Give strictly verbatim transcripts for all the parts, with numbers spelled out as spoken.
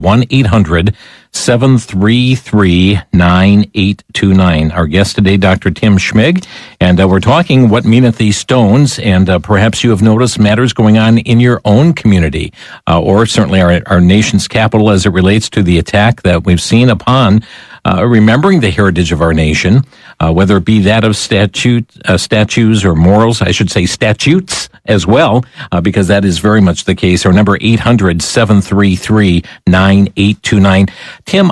one eight hundred seven three three nine eight two nine. Our guest today, Doctor Tim Schmig, and uh, we're talking what meaneth these stones, and uh, perhaps you have noticed matters going on in your own community, uh, or certainly our, our nation's capital as it relates to the attack that we've seen upon uh, remembering the heritage of our nation, uh, whether it be that of statute, uh, statues or morals, I should say statutes as well, uh, because that is very much the case. Our number eight hundred seven three three nine eight two nine. Tim,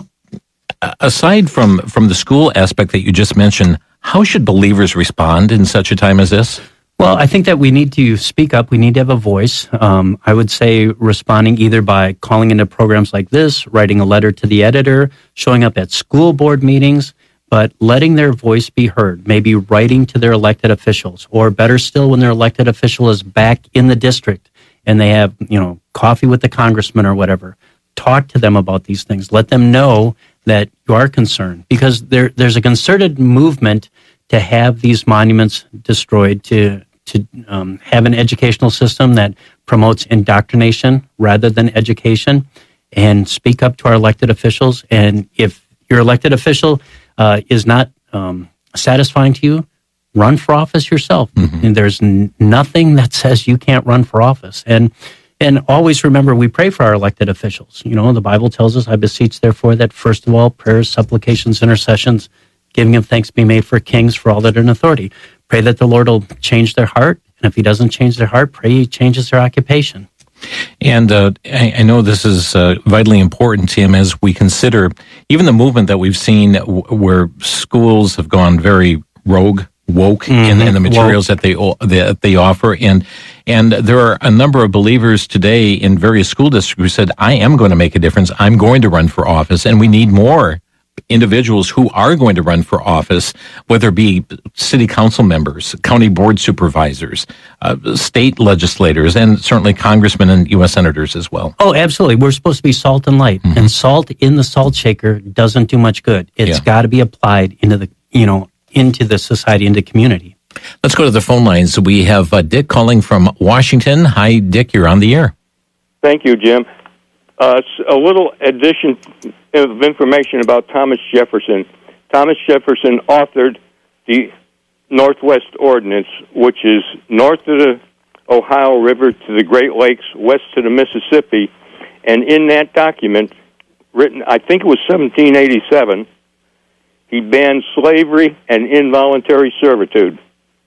aside from, from the school aspect that you just mentioned, how should believers respond in such a time as this? Well, I think that we need to speak up. We need to have a voice. Um, I would say responding either by calling into programs like this, writing a letter to the editor, showing up at school board meetings, but letting their voice be heard, maybe writing to their elected officials, or better still, when their elected official is back in the district and they have, you know, coffee with the congressman or whatever. Talk to them about these things. Let them know that you are concerned, because there, there's a concerted movement to have these monuments destroyed, to to um, have an educational system that promotes indoctrination rather than education, and speak up to our elected officials. And if your elected official uh, is not um, satisfying to you, run for office yourself. Mm-hmm. And there's n- nothing that says you can't run for office. And And always remember, we pray for our elected officials. You know, the Bible tells us, I beseech therefore that first of all, prayers, supplications, intercessions, giving of thanks be made for kings, for all that are in authority. Pray that the Lord will change their heart. And if he doesn't change their heart, pray he changes their occupation. And uh, I, I know this is uh, vitally important, Tim, as we consider even the movement that we've seen w- where schools have gone very rogue, woke mm-hmm. in, in the materials woke. that they that they offer, and and there are a number of believers today in various school districts who said, I am going to make a difference, I'm going to run for office, and we need more individuals who are going to run for office, whether it be city council members, county board supervisors, uh, state legislators, and certainly congressmen and U S senators as well. Oh, absolutely. We're supposed to be salt and light, mm-hmm. and salt in the salt shaker doesn't do much good. It's yeah. got to be applied into the, you know, into the society, into community. Let's go to the phone lines. We have uh, Dick calling from Washington. Hi, Dick. You're on the air. Thank you, Jim. Uh, a little addition of information about Thomas Jefferson. Thomas Jefferson authored the Northwest Ordinance, which is north of the Ohio River to the Great Lakes, west to the Mississippi. And in that document, written, I think it was seventeen eighty-seven, he banned slavery and involuntary servitude.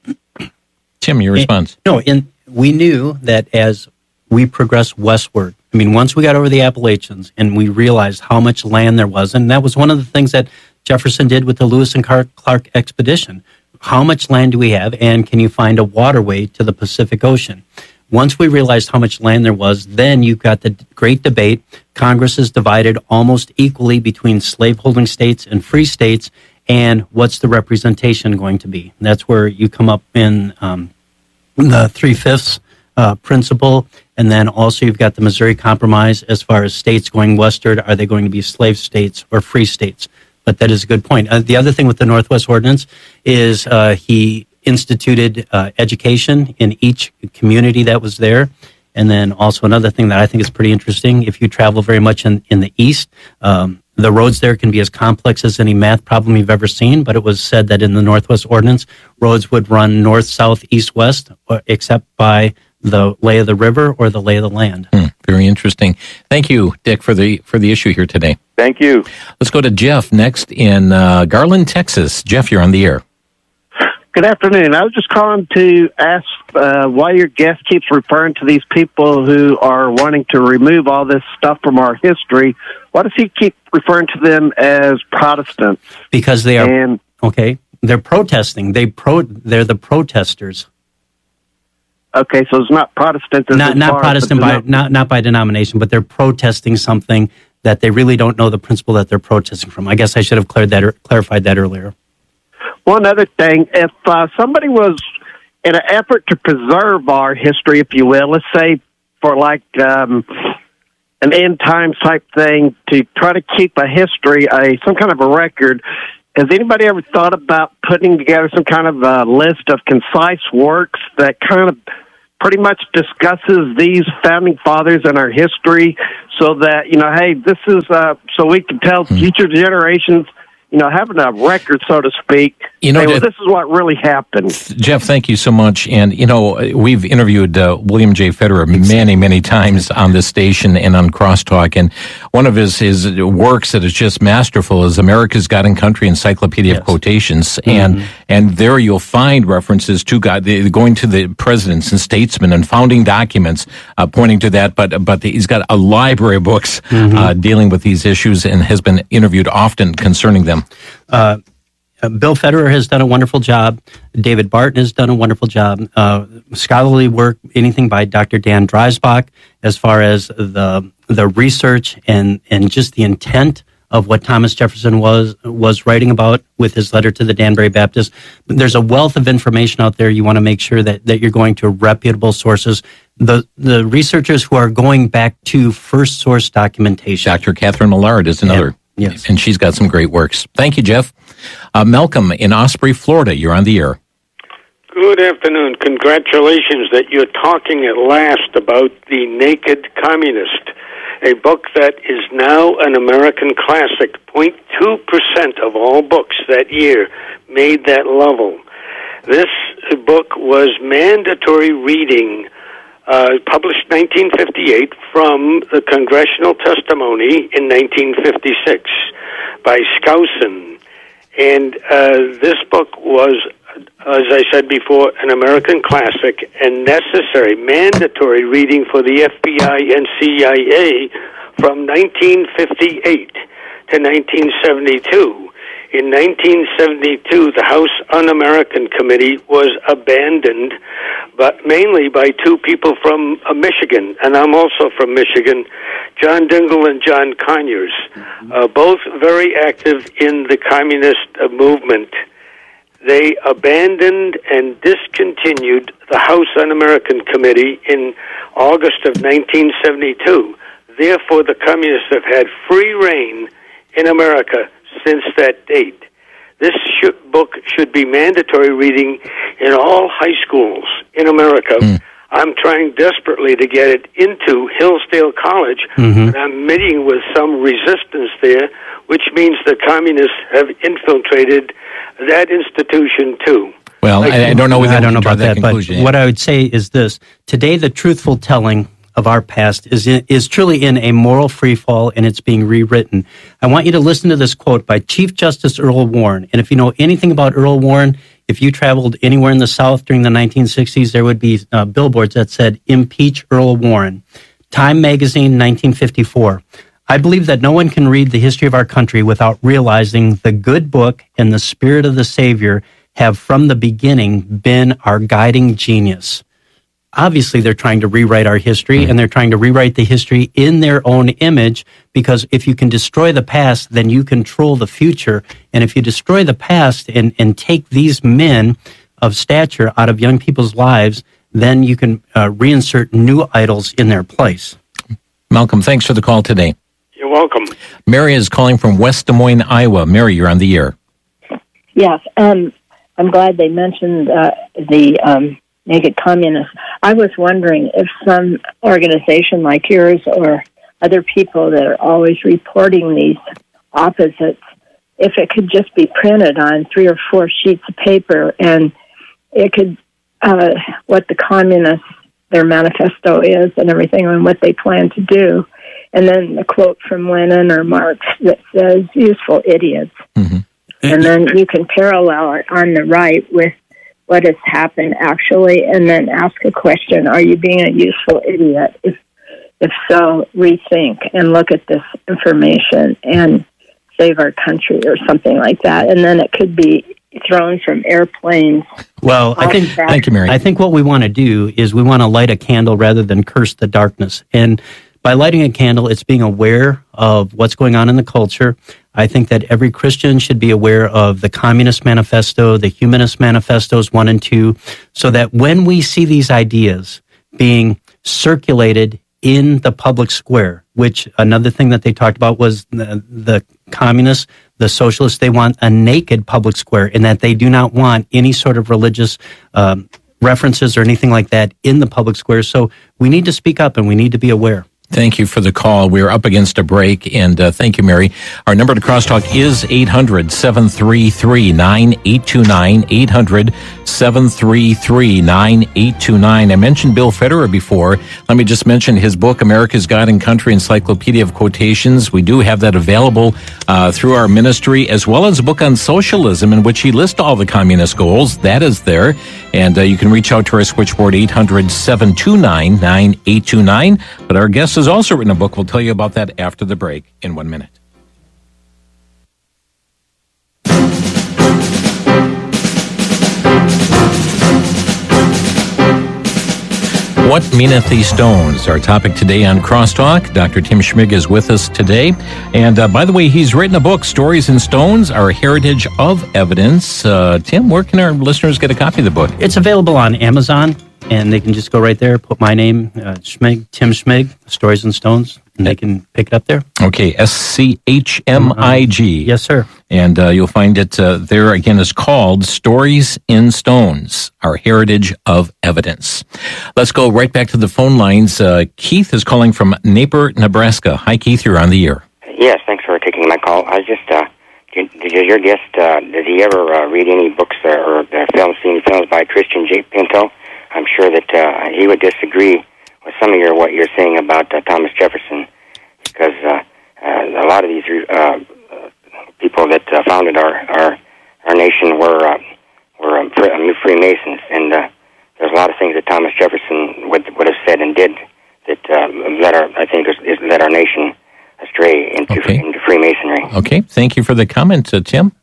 Tim, your response? No, in, we knew that as we progressed westward, I mean, once we got over the Appalachians and we realized how much land there was, and that was one of the things that Jefferson did with the Lewis and Clark expedition. How much land do we have, and can you find a waterway to the Pacific Ocean? Once we realized how much land there was, then you've got the great debate. Congress is divided almost equally between slaveholding states and free states, and what's the representation going to be? And that's where you come up in um, the three-fifths uh, principle, and then also you've got the Missouri Compromise as far as states going westward. Are they going to be slave states or free states? But that is a good point. Uh, the other thing with the Northwest Ordinance is uh, he instituted uh, education in each community that was there. And then also another thing that I think is pretty interesting, if you travel very much in, in the east, um, the roads there can be as complex as any math problem you've ever seen, but it was said that in the Northwest Ordinance, roads would run north, south, east, west, or, except by the lay of the river or the lay of the land. Hmm, very interesting. Thank you, Dick, for the for the issue here today. Thank you. Let's go to Jeff next in uh, Garland, Texas. Jeff, you're on the air. Good afternoon. I was just calling to ask uh, why your guest keeps referring to these people who are wanting to remove all this stuff from our history. Why does he keep referring to them as Protestants? Because they are, and, okay, they're protesting. They pro, they're the protesters. Okay, so it's not Protestant. Not not Protestant by not not by denomination, but they're protesting something that they really don't know the principle that they're protesting from. I guess I should have cleared that or, clarified that earlier. One other thing, if uh, somebody was in an effort to preserve our history, if you will, let's say for like um, an end times type thing, to try to keep a history, a some kind of a record, has anybody ever thought about putting together some kind of a list of concise works that kind of pretty much discusses these founding fathers and our history so that, you know, hey, this is, uh, so we can tell future generations, you know, having a record, so to speak, you know, say, well, this is what really happened. Jeff, thank you so much. And, you know, we've interviewed uh, William J. Federer many, many times on this station and on Crosstalk. And one of his, his works that is just masterful is America's God and Country Encyclopedia yes. of Quotations. Mm-hmm. And and there you'll find references to God, the, going to the presidents and statesmen and founding documents uh, pointing to that. But but the, he's got a library of books mm-hmm. uh, dealing with these issues and has been interviewed often concerning them. Uh, uh, Bill Federer has done a wonderful job. David Barton has done a wonderful job. Uh, scholarly work, anything by Doctor Dan Dreisbach, as far as the the research and, and just the intent of what Thomas Jefferson was was writing about with his letter to the Danbury Baptist. There's a wealth of information out there. You want to make sure that, that you're going to reputable sources. The the researchers who are going back to first source documentation. Doctor Catherine Millard is another. Yeah. Yes. And she's got some great works. Thank you, Jeff. Uh, Malcolm in Osprey, Florida, you're on the air. Good afternoon. Congratulations that you're talking at last about The Naked Communist, a book that is now an American classic. zero point two percent of all books that year made that level. This book was mandatory reading, uh, published nineteen fifty-eight from the congressional testimony in nineteen fifty-six by Skousen. And uh, this book was, as I said before, an American classic and necessary, mandatory reading for the F B I and C I A from nineteen fifty-eight to nineteen seventy-two. In nineteen seventy-two, the House Un-American Committee was abandoned, but mainly by two people from uh, Michigan, and I'm also from Michigan, John Dingell and John Conyers, uh, both very active in the communist uh, movement. They abandoned and discontinued the House Un-American Committee in August of nineteen seventy-two. Therefore, the communists have had free reign in America since that date. This should, book should be mandatory reading in all high schools in America. Mm. I'm trying desperately to get it into Hillsdale College, mm-hmm. and I'm meeting with some resistance there, which means the communists have infiltrated that institution too. Well, I, I don't know. I don't know about that, that but yet. What I would say is this: today, the truthful telling of our past is in, is truly in a moral freefall, and it's being rewritten. I want you to listen to this quote by Chief Justice Earl Warren. And if you know anything about Earl Warren, if you traveled anywhere in the South during the nineteen sixties, there would be uh, billboards that said, "Impeach Earl Warren." Time Magazine, nineteen fifty-four. I believe that no one can read the history of our country without realizing the good book and the spirit of the Savior have from the beginning been our guiding genius. Obviously, they're trying to rewrite our history, and they're trying to rewrite the history in their own image, because if you can destroy the past, then you control the future. And if you destroy the past and, and take these men of stature out of young people's lives, then you can uh, reinsert new idols in their place. Malcolm, thanks for the call today. You're welcome. Mary is calling from West Des Moines, Iowa. Mary, you're on the air. Yes, um, I'm glad they mentioned uh, the um, Naked Communists. I was wondering if some organization like yours or other people that are always reporting these opposites, if it could just be printed on three or four sheets of paper, and it could, uh, what the communists, their manifesto is and everything, and what they plan to do. And then a quote from Lenin or Marx that says, "Useful idiots." Mm-hmm. And then you can parallel it on the right with what has happened actually, and then ask a question: are you being a useful idiot? If if so, rethink and look at this information and save our country or something like that. And then it could be thrown from airplanes. Well, I think, thank you, Mary. I think what we want to do is we want to light a candle rather than curse the darkness. And by lighting a candle, it's being aware of what's going on in the culture. I think that every Christian should be aware of the Communist Manifesto, the Humanist Manifestos one and two, so that when we see these ideas being circulated in the public square, which another thing that they talked about was the, the communists, the socialists, they want a naked public square, in that they do not want any sort of religious um, references or anything like that in the public square. So we need to speak up and we need to be aware. Thank you for the call. We're up against a break, and uh, thank you, Mary. Our number to crosstalk is eight hundred, seven three three, nine eight two nine, eight hundred, seven three three, nine eight two nine. I mentioned Bill Federer before. Let me just mention his book, America's God and Country, Encyclopedia of Quotations. We do have that available uh, through our ministry, as well as a book on socialism in which he lists all the communist goals. That is there. And uh, you can reach out to our switchboard, eight hundred, seven two nine, nine eight two nine. But our guest has also written a book. We'll tell you about that after the break in one minute. What meaneth these stones? Our topic today on Crosstalk. Doctor Tim Schmig is with us today. And uh, by the way, he's written a book, Stories in Stones, Our Heritage of Evidence. Uh, Tim, where can our listeners get a copy of the book? It's available on Amazon, and they can just go right there, put my name, uh, Schmig, Tim Schmig, Stories in Stones, and they can pick it up there. Okay, S C H M I G. Yes, sir. And uh, you'll find it uh, there again. Is called Stories in Stones, Our Heritage of Evidence. Let's go right back to the phone lines. Uh, Keith is calling from Napier, Nebraska. Hi, Keith. You're on the air. Yes, thanks for taking my call. I just, uh, did, did your guest, uh, did he ever uh, read any books uh, or uh, films, seen films by Christian J. Pinto? I'm sure that uh, he would disagree with some of your what you're saying about uh, Thomas Jefferson, because uh, uh, a lot of these uh, people that uh, founded our, our our nation were uh, were um, Freemasons, and uh, there's a lot of things that Thomas Jefferson would would have said and did that uh, led our I think is, is led our nation astray into, okay. into Freemasonry. Okay, thank you for the comment, uh, Tim.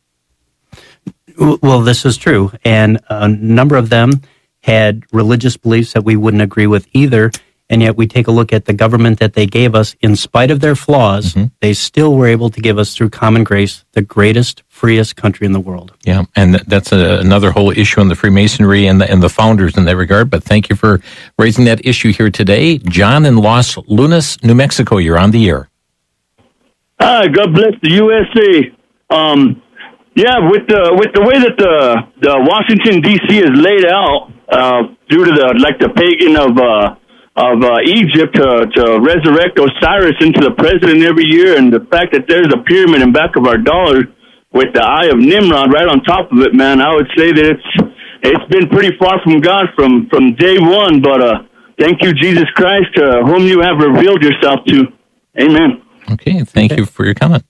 Well, this is true, and a number of them had religious beliefs that we wouldn't agree with either, and yet we take a look at the government that they gave us. In spite of their flaws, mm-hmm. they still were able to give us, through common grace, the greatest, freest country in the world. Yeah, and that's a, another whole issue on the Freemasonry and the, and the founders in that regard, but thank you for raising that issue here today. John in Los Lunas, New Mexico, you're on the air. Hi, God bless the U S A. Um, yeah, with the with the way that the the Washington D C is laid out, uh, due to the like the pagan of uh, of uh, Egypt to, to resurrect Osiris into the president every year, and the fact that there's a pyramid in back of our dollar with the eye of Nimrod right on top of it, man, I would say that it's it's been pretty far from God from from day one. But uh, thank you, Jesus Christ, uh, whom you have revealed yourself to. Amen. Okay, thank okay. you for your comment.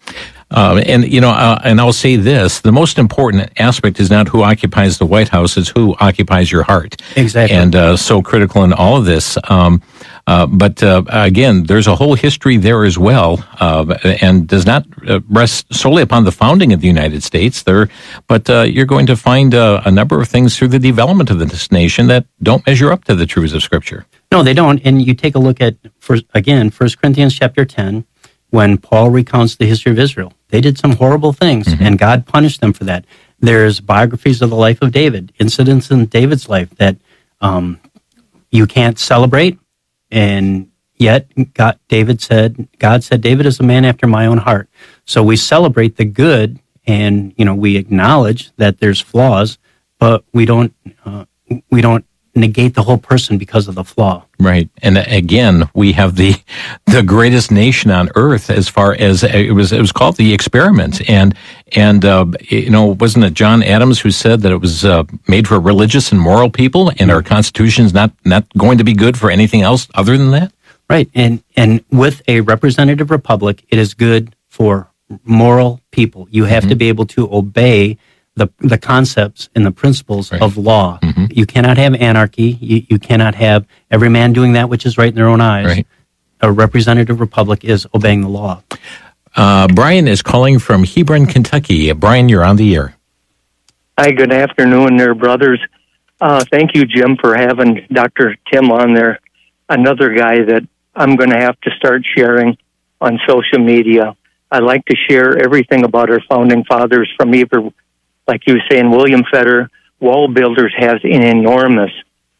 Uh, and, you know, uh, and I'll say this, the most important aspect is not who occupies the White House, it's who occupies your heart. Exactly. And uh, so critical in all of this. Um, uh, but, uh, again, there's a whole history there as well, uh, and does not uh, rest solely upon the founding of the United States. There, But uh, you're going to find uh, a number of things through the development of this nation that don't measure up to the truths of Scripture. No, they don't. And you take a look at, first, again, First Corinthians chapter ten, when Paul recounts the history of Israel. They did some horrible things, mm-hmm. and God punished them for that. There's biographies of the life of David, incidents in David's life that um, you can't celebrate, and yet God, David said, God said, David is a man after my own heart. So we celebrate the good, and you know we acknowledge that there's flaws, but we don't uh, we don't negate the whole person because of the flaw. Right. And again, we have the the greatest nation on earth as far as it was it was called the experiment. And and uh, you know, wasn't it John Adams who said that it was uh, made for religious and moral people, and our Constitution's not not going to be good for anything else other than that? Right. And and with a representative republic, it is good for moral people. You have mm-hmm. to be able to obey the the concepts and the principles right. of law. Mm-hmm. You cannot have anarchy. You, you cannot have every man doing that which is right in their own eyes. Right. A representative republic is obeying the law. Uh, Brian is calling from Hebron, Kentucky. Uh, Brian, you're on the air. Hi, good afternoon there, brothers. Uh, thank you, Jim, for having Doctor Tim on there. Another guy that I'm going to have to start sharing on social media. I like to share everything about our founding fathers from either, like you were saying, William Federer. Wall Builders has an enormous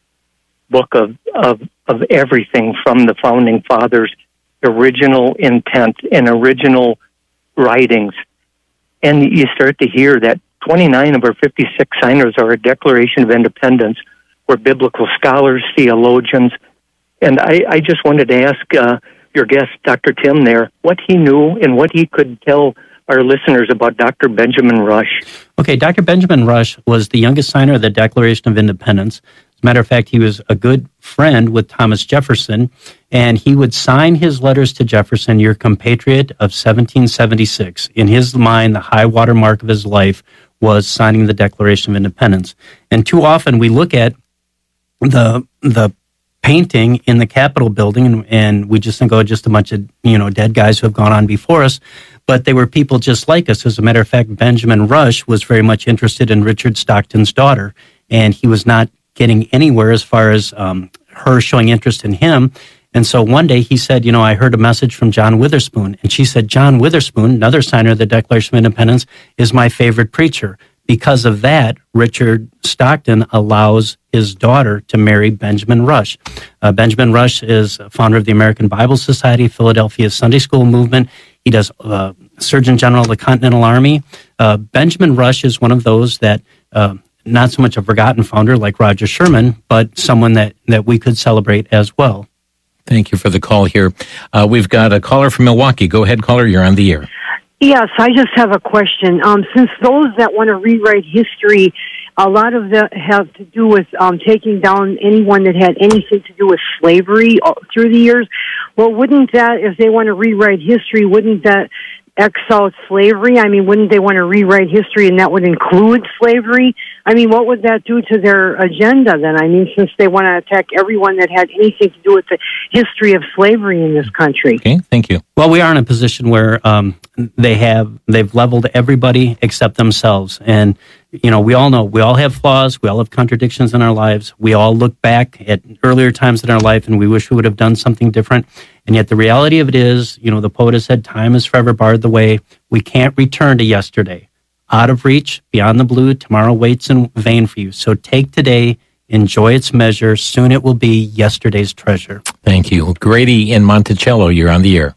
book of, of, of everything from the founding fathers, original intent and original writings. And you start to hear that twenty-nine of our fifty-six signers of our Declaration of Independence were biblical scholars, theologians. And I, I just wanted to ask uh, your guest, Doctor Tim, there, what he knew and what he could tell our listeners about Doctor Benjamin Rush. Okay, Doctor Benjamin Rush was the youngest signer of the Declaration of Independence. As a matter of fact, he was a good friend with Thomas Jefferson, and he would sign his letters to Jefferson, your compatriot of seventeen seventy-six. In his mind, the high water mark of his life was signing the Declaration of Independence. And too often we look at the the painting in the Capitol building, and, and we just think, oh, just a bunch of, you know, dead guys who have gone on before us. But they were people just like us. As a matter of fact, Benjamin Rush was very much interested in Richard Stockton's daughter, and he was not getting anywhere as far as um, her showing interest in him. And so one day he said, you know, I heard a message from John Witherspoon. And she said, John Witherspoon, another signer of the Declaration of Independence, is my favorite preacher. Because of that, Richard Stockton allows his daughter to marry Benjamin Rush. Uh, Benjamin Rush is founder of the American Bible Society, Philadelphia Sunday School Movement. He does uh, Surgeon General of the Continental Army. Uh, Benjamin Rush is one of those that... Uh, not so much a forgotten founder like Roger Sherman, but someone that, that we could celebrate as well. Thank you for the call here. Uh, we've got a caller from Milwaukee. Go ahead, caller. You're on the air. Yes, I just have a question. Um, since those that want to rewrite history, a lot of that have to do with um, taking down anyone that had anything to do with slavery through the years. Well, wouldn't that, if they want to rewrite history, wouldn't that X out slavery? I mean, wouldn't they want to rewrite history and that would include slavery? I mean, what would that do to their agenda then? I mean, since they want to attack everyone that had anything to do with the history of slavery in this country. Okay, thank you. Well, we are in a position where um, they have, they've leveled everybody except themselves. And, you know, we all know, we all have flaws, we all have contradictions in our lives. We all look back at earlier times in our life and we wish we would have done something different. And yet the reality of it is, you know, the poet has said, time has forever barred the way. We can't return to yesterday. Out of reach, beyond the blue, tomorrow waits in vain for you. So take today, enjoy its measure. Soon it will be yesterday's treasure. Thank you. Grady in Monticello, you're on the air.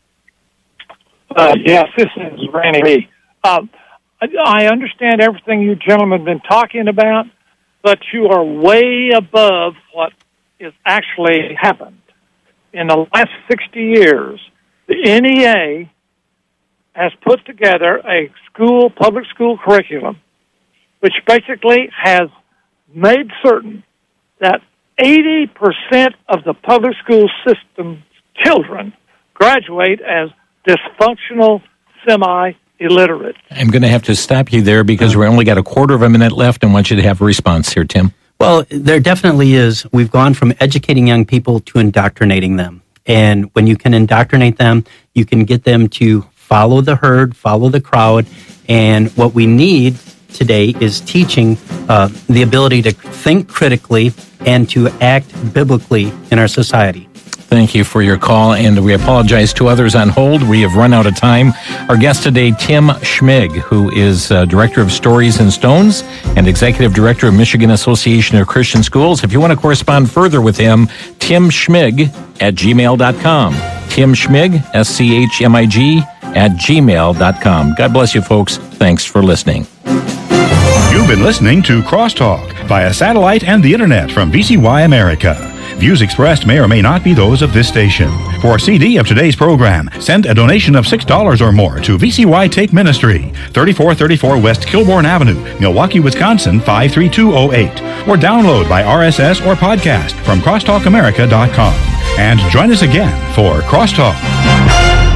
Uh, yes, this is Randy Lee. Um, I, I understand everything you gentlemen have been talking about, but you are way above what is actually happened. In the last sixty years, the N E A has put together a school, public school curriculum, which basically has made certain that eighty percent of the public school system's children graduate as dysfunctional, semi-illiterate. I'm going to have to stop you there because we've only got a quarter of a minute left and want you to have a response here, Tim. Well, there definitely is. We've gone from educating young people to indoctrinating them. And when you can indoctrinate them, you can get them to follow the herd, follow the crowd. And what we need today is teaching uh, the ability to think critically and to act biblically in our society. Thank you for your call, and we apologize to others on hold. We have run out of time. Our guest today, Tim Schmig, who is uh, Director of Stories and Stones and Executive Director of Michigan Association of Christian Schools. If you want to correspond further with him, tim schmig at gmail dot com. Tim Schmig, S C H M I G, at gmail dot com. God bless you, folks. Thanks for listening. You've been listening to Crosstalk via satellite and the internet from V C Y America. Views expressed may or may not be those of this station. For a C D of today's program, send a donation of six dollars or more to V C Y Take Ministry, thirty-four thirty-four West Kilbourne Avenue, Milwaukee, Wisconsin, five three two oh eight. Or download by R S S or podcast from crosstalk america dot com. And join us again for Crosstalk.